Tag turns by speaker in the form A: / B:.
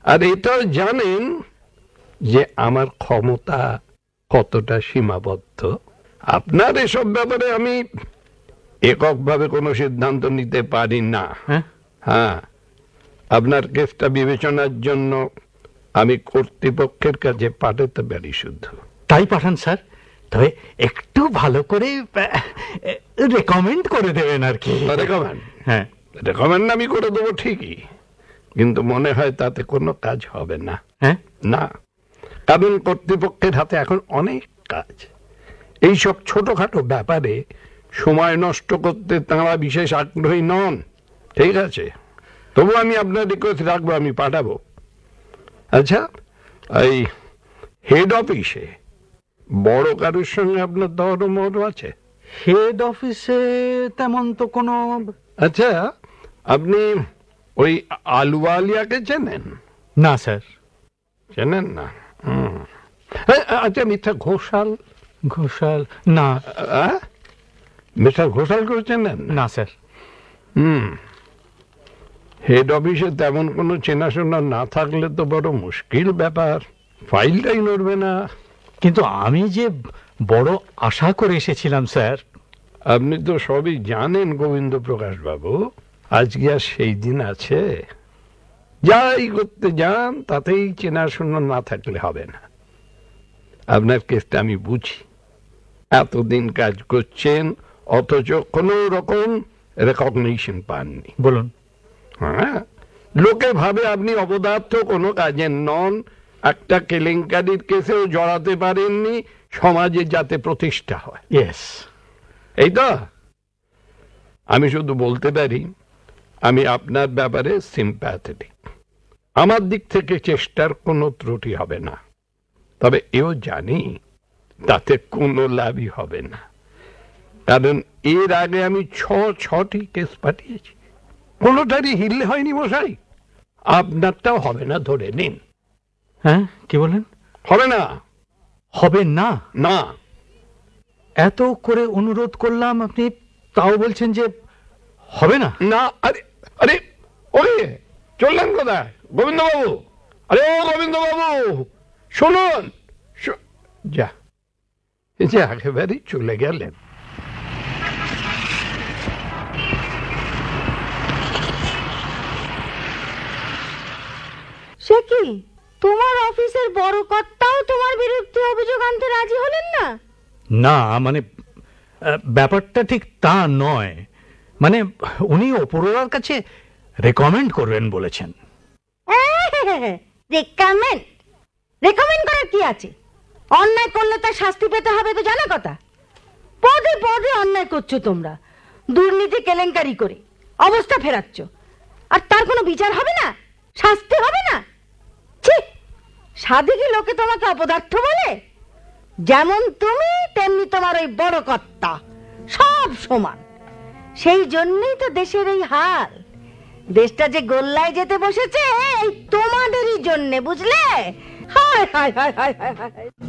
A: আর এটাও জানেন যে আমার ক্ষমতা কতটা সীমাবদ্ধ। আপনার এসব ব্যাপারে আমি এককভাবে কোনো সিদ্ধান্ত নিতে পারি না। হ্যাঁ, আপনার কেসটা বিবেচনার জন্য আমি কর্তৃপক্ষের কাছে পাঠাতে পারি শুধু।
B: তাই পাঠান স্যার, তবে একটু ভালো করে রেকমেন্ড করে দেবেন আর কি।
A: রেকমেন্ড?
B: হ্যাঁ,
A: রেকমেন্ড আমি করে দেবো ঠিকই, কিন্তু মনে হয় তাতে কোনো কাজ হবে না।
B: হ্যাঁ
A: না, কারণ কর্তৃপক্ষের হাতে এখন অনেক কাজ। এইসব ছোটখাটো ব্যাপারে সময় নষ্ট করতে তাঁরা বিশেষ আগ্রহী নন। ঠিক আছে, তবু আমি আপনার রিকোয়েস্ট রাখবো, আমি পাঠাবো। আচ্ছা, এই হেড অফিসে বড় কারোর সঙ্গে আপনার দরমর আছে?
B: হেড অফিসে তেমন তো কোনো।
A: আচ্ছা, আপনি ওই আলুওয়ালিয়াকে চেনেন?
B: না স্যার।
A: চেনেন না? আচ্ছা, মিস্টার ঘোষাল?
B: ঘোষাল? না।
A: মিস্টার ঘোষালকেও চেনেন?
B: না স্যার।
A: হেড অফিসে তেমন কোনো চেনাশোনা না থাকলে তো বড় মুশকিল ব্যাপার, ফাইলটাই নড়বে না।
B: কিন্তু আমি যে বড় আশা করে এসেছিলাম স্যার।
A: আপনি তো সবই জানেন গোবিন্দ প্রকাশ বাবু, আজকে আর সেই দিন আছে? যাই করতে যান তাতেই চেনাশোনা না থাকলে হবে না। আপনার কেসটা আমি বুঝি, এতদিন কাজ করছেন অথচ কোন রকম রেকগনিশন পাননি।
B: বলুন।
A: হ্যাঁ, লোকে ভাবে আপনি অপদার্থ, কোনো কাজের নন, একটা কেলেঙ্কারির কেসেও জড়াতে পারেননি, সমাজে যাতে প্রতিষ্ঠা হয়।
B: ইয়েস,
A: এই তো। আমি শুধু বলতে পারি আমি আপনার ব্যাপারে সিম্প্যাথেটিক। আমার দিক থেকে চেষ্টার কোনো ত্রুটি হবে না, তবে এও জানি তাতে কোনো লাভই হবে না, কারণ এর আগে আমি ছটি কেস পাঠিয়েছি, কোনোটারই হিললে হয়নি মশাই। আপনারটাও হবে না, ধরে নিন।
B: হ্যাঁ, কি বলেন?
A: হবে না?
B: হবে না?
A: না।
B: এত করে অনুরোধ করলাম, আপনি তাও বলছেন যে হবে না?
A: না। আরে আরে, ওরে চললেন কোথায় গোবিন্দ বাবু? আরে ও গোবিন্দ বাবু, শুনুন। যা, এই যে একেবারেই চলে গেলেন।
C: সে কি, তোমার অফিসের বড় কর্তাও তোমার বিরুদ্ধে অভিযোগ আনতে রাজি হলেন না?
B: না, মানে ব্যাপারটা ঠিক তা নয়। মানে উনি ওপরওয়ালার কাছে রেকমেন্ড করবেন বলেছেন।
C: রেকমেন্ড? রেকমেন্ড করার কি আছে? অন্যায় করলে তার শাস্তি পেতে হবে তো জানা কথা। পদে পদে অন্যায় করছো তোমরা, দুর্নীতি কেলেঙ্কারি করে অবস্থা ফেরাচ্ছ, আর তার কোনো বিচার হবে না, শাস্তি হবে না? সাধে কি লোকে তোমাকে অপদার্থ বলে? যেমন তুমি তেমনি তোমার ওই বড় কর্তা, সব সমান। সেই জন্যই তো দেশের এই হাল। দেশটা যে গোল্লায় যেতে বসেছে এই তোমাদেরই জন্যে, বুঝলে? হায় হায় হায় হায় হায় হায়।